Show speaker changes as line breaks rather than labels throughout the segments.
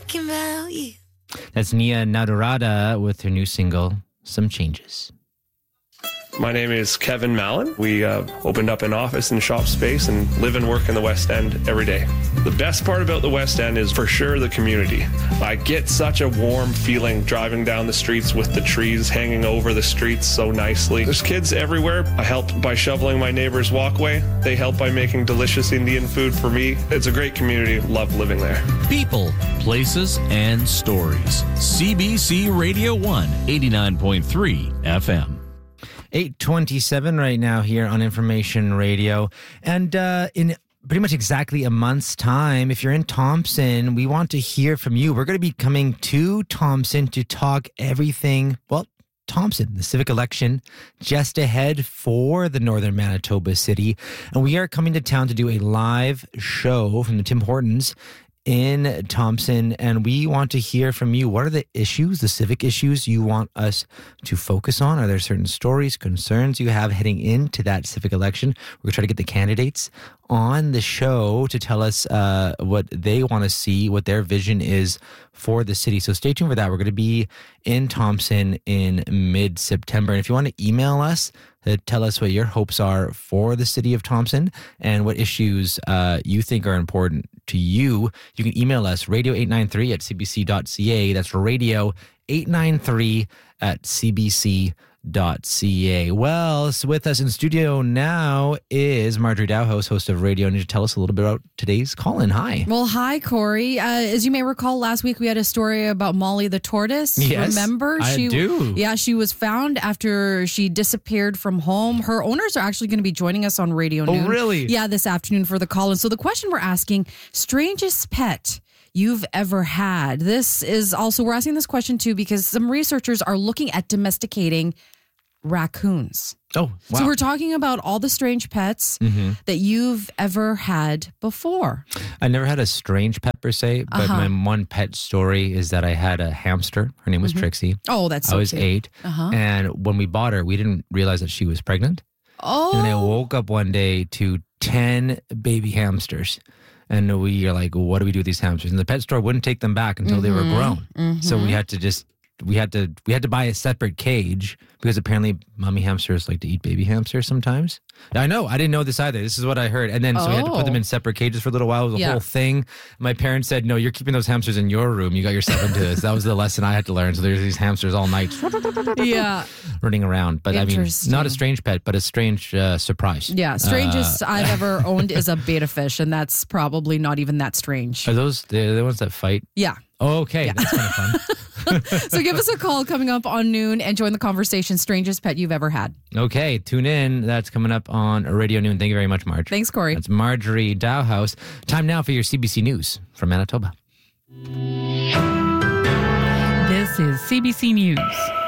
thinking about you.
That's Nia Nadurada with her new single, Some Changes.
My name is Kevin Mallon. We opened up an office and shop space and live and work in the West End every day. The best part about the West End is for sure the community. I get such a warm feeling driving down the streets with the trees hanging over the streets so nicely. There's kids everywhere. I help by shoveling my neighbor's walkway. They help by making delicious Indian food for me. It's a great community. Love living there.
People, places, and stories. CBC Radio 1, 89.3 FM.
8:27 right now here on Information Radio. And in pretty much exactly a month's time, if you're in Thompson, we want to hear from you. We're going to be coming to Thompson to talk everything, well, Thompson, the civic election just ahead for the Northern Manitoba City. And we are coming to town to do a live show from the Tim Hortons in Thompson, and we want to hear from you. What are the issues, the civic issues you want us to focus on? Are there certain stories, concerns you have heading into that civic election? We're going to try to get the candidates on the show to tell us what they want to see, what their vision is for the city. So stay tuned for that. We're going to be in Thompson in mid-September. And if you want to email us, tell us what your hopes are for the city of Thompson and what issues you think are important to you. You can email us, radio893@cbc.ca. That's radio893@cbc.ca. Well, so with us in studio now is Marjorie Dowhouse, host of Radio News. Tell us a little bit about today's call-in. Hi.
Well, hi, Corey. As you may recall, last week we had a story about Molly the tortoise.
Yes,
remember?
I do.
Yeah, she was found after she disappeared from home. Her owners are actually going to be joining us on Radio News.
Oh, really?
Yeah, this afternoon for the call-in. So the question we're asking, strangest pet you've ever had. This is also, we're asking this question too because some researchers are looking at domesticating raccoons.
Oh, wow.
So we're talking about all the strange pets that you've ever had before.
I never had a strange pet per se, but my one pet story is that I had a hamster. Her name was Trixie.
Oh, that's so
I was
cute.
8. And when we bought her, we didn't realize that she was pregnant.
Oh.
And I woke up one day to 10 baby hamsters. And we are like, well, what do we do with these hamsters? And the pet store wouldn't take them back until they were grown. So we had to buy a separate cage because apparently mommy hamsters like to eat baby hamsters sometimes. I know. I didn't know this either. This is what I heard. And then so we had to put them in separate cages for a little while. It was a whole thing. My parents said, no, you're keeping those hamsters in your room. You got yourself into this. That was the lesson I had to learn. So there's these hamsters all night running around. But I mean, not a strange pet, but a strange surprise.
Yeah, strangest I've ever owned is a beta fish, and that's probably not even that strange.
Are those the ones that fight?
Yeah.
Oh, okay. Yeah. That's kind of fun.
So give us a call coming up on noon and join the conversation, strangest pet you've ever had.
Okay, tune in. That's coming up on Radio Noon. Thank you very much, Marge.
Thanks, Corey.
That's Marjorie Dowhouse. Time now for your CBC News from Manitoba.
This is CBC News.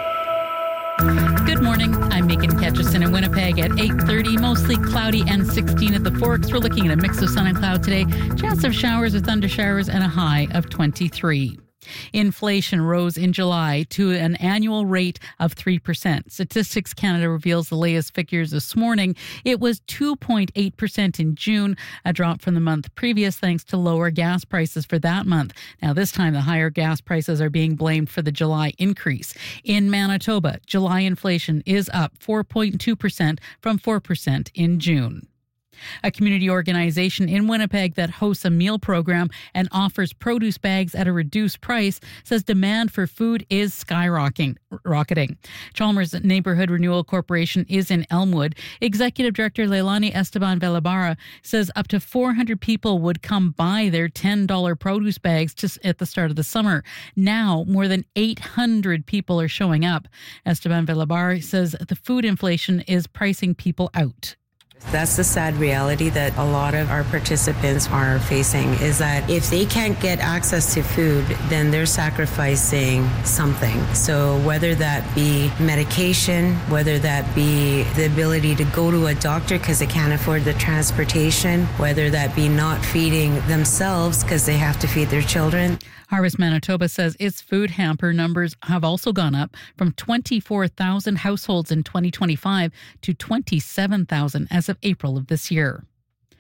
Good morning. I'm Megan Ketchison in Winnipeg at 8:30. Mostly cloudy and 16 at the Forks. We're looking at a mix of sun and cloud today. Chance of showers or thunder showers and a high of 23. Inflation rose in July to an annual rate of 3%. Statistics Canada reveals the latest figures this morning. It was 2.8% in June, a drop from the month previous thanks to lower gas prices for that month. Now, this time, the higher gas prices are being blamed for the July increase. In Manitoba, July inflation is up 4.2% from 4% in June. A community organization in Winnipeg that hosts a meal program and offers produce bags at a reduced price says demand for food is skyrocketing. Chalmers Neighborhood Renewal Corporation is in Elmwood. Executive Director Leilani Esteban Velabara says up to 400 people would come buy their $10 produce bags just at the start of the summer. Now, more than 800 people are showing up. Esteban Velabara says the food inflation is pricing people out.
That's the sad reality that a lot of our participants are facing, is that if they can't get access to food, then they're sacrificing something. So whether that be medication, whether that be the ability to go to a doctor because they can't afford the transportation, whether that be not feeding themselves because they have to feed their children.
Harvest Manitoba says its food hamper numbers have also gone up from 24,000 households in 2025 to 27,000 as of April of this year.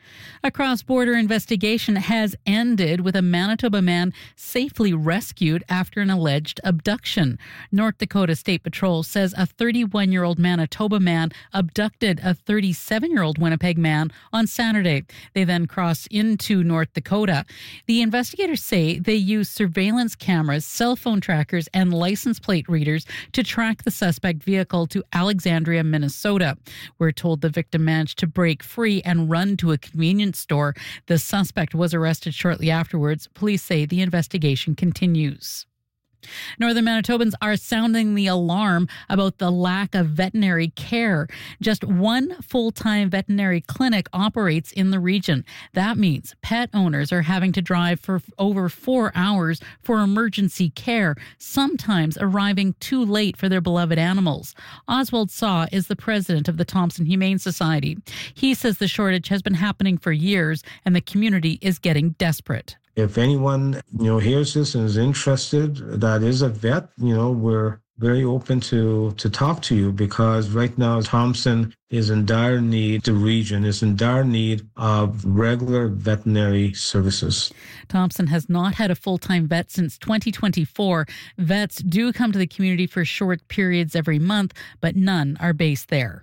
A cross-border investigation has ended with a Manitoba man safely rescued after an alleged abduction. North Dakota State Patrol says a 31-year-old Manitoba man abducted a 37-year-old Winnipeg man on Saturday. They then crossed into North Dakota. The investigators say they used surveillance cameras, cell phone trackers, and license plate readers to track the suspect vehicle to Alexandria, Minnesota. We're told the victim managed to break free and run to a convenience store. The suspect was arrested shortly afterwards. Police say the investigation continues. Northern Manitobans are sounding the alarm about the lack of veterinary care. Just one full-time veterinary clinic operates in the region. That means pet owners are having to drive for over 4 hours for emergency care, sometimes arriving too late for their beloved animals. Oswald Saw is the president of the Thompson Humane Society. He says the shortage has been happening for years and the community is getting desperate.
If anyone, hears this and is interested, that is a vet, we're very open to talk to you, because right now Thompson is in dire need, the region is in dire need of regular veterinary services.
Thompson has not had a full-time vet since 2024. Vets do come to the community for short periods every month, but none are based there.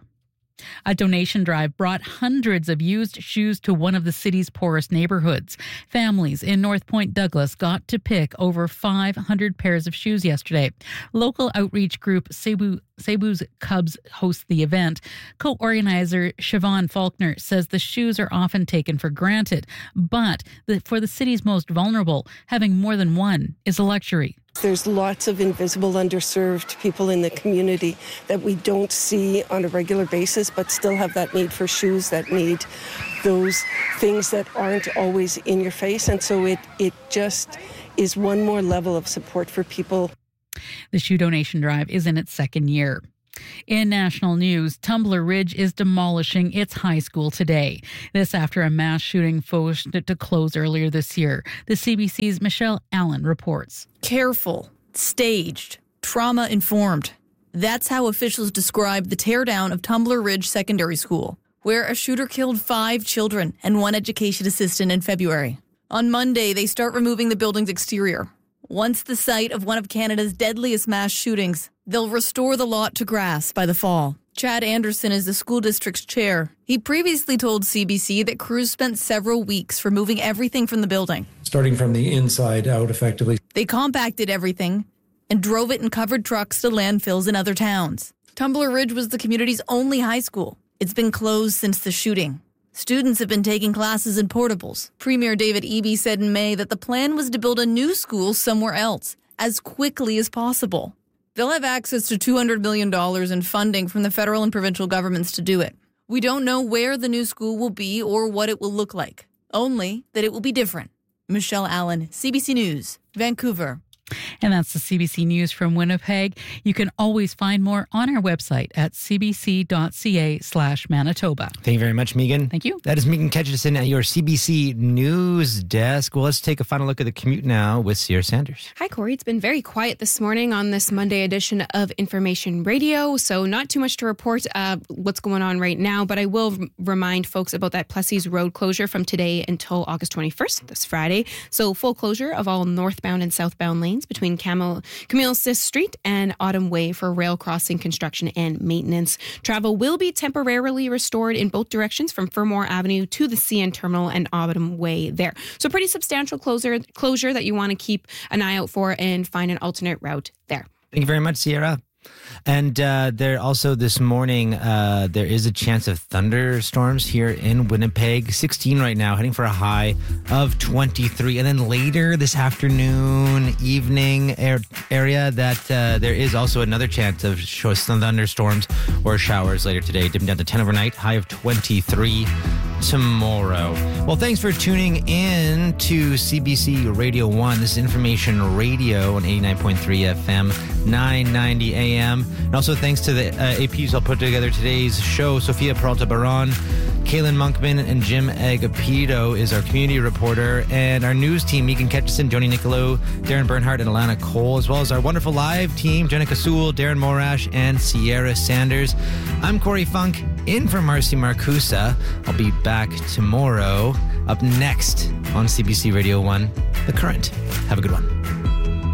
A donation drive brought hundreds of used shoes to one of the city's poorest neighborhoods. Families in North Point Douglas got to pick over 500 pairs of shoes yesterday. Local outreach group Cebu's Cubs hosts the event. Co-organizer Siobhan Faulkner says the shoes are often taken for granted, but for the city's most vulnerable, having more than one is a luxury.
There's lots of invisible, underserved people in the community that we don't see on a regular basis, but still have that need for shoes, that need those things that aren't always in your face. And so it just is one more level of support for people.
The shoe donation drive is in its second year. In national news, Tumbler Ridge is demolishing its high school today. This after a mass shooting forced it to close earlier this year. The CBC's Michelle Allen reports.
Careful, staged, trauma-informed. That's how officials describe the teardown of Tumbler Ridge Secondary School, where a shooter killed 5 children and 1 education assistant in February. On Monday, they start removing the building's exterior. Once the site of one of Canada's deadliest mass shootings, they'll restore the lot to grass by the fall. Chad Anderson is the school district's chair. He previously told CBC that crews spent several weeks removing everything from the building.
Starting from the inside out, effectively.
They compacted everything and drove it in covered trucks to landfills in other towns. Tumbler Ridge was the community's only high school. It's been closed since the shooting. Students have been taking classes in portables. Premier David Eby said in May that the plan was to build a new school somewhere else as quickly as possible. They'll have access to $200 million in funding from the federal and provincial governments to do it. We don't know where the new school will be or what it will look like, only that it will be different. Michelle Allen, CBC News, Vancouver.
And that's the CBC News from Winnipeg. You can always find more on our website at cbc.ca/Manitoba.
Thank you very much, Megan.
Thank you.
That is Megan Ketchison at your CBC News desk. Well, let's take a final look at the commute now with Sierra Sanders.
Hi, Corey. It's been very quiet this morning on this Monday edition of Information Radio, so not too much to report what's going on right now, but I will remind folks about that Plessis Road closure from today until August 21st, this Friday. So full closure of all northbound and southbound lanes between Camille Sis Street and Autumn Way for rail crossing construction and maintenance. Travel will be temporarily restored in both directions from Fermor Avenue to the CN Terminal and Autumn Way there. So pretty substantial closure that you want to keep an eye out for and find an alternate route there.
Thank you very much, Sierra. And there also this morning, there is a chance of thunderstorms here in Winnipeg. 16 right now, heading for a high of 23. And then later this afternoon, evening area, that there is also another chance of some thunderstorms or showers later today. Dipping down to 10 overnight, high of 23 tomorrow. Well, thanks for tuning in to CBC Radio 1. This is Information Radio on 89.3 FM, 990 AM. And also thanks to the APs who put together today's show. Sophia Peralta Baron, Kaylin Monkman and Jim Agapito is our community reporter. And our news team, Megan Ketchison, Joni Nicolo, Darren Bernhardt, and Alana Cole, as well as our wonderful live team, Jenica Sewell, Darren Morash, and Sierra Sanders. I'm Corey Funk, in for Marcy Marcusa. I'll be back tomorrow. Up next on CBC Radio 1, The Current. Have a good one.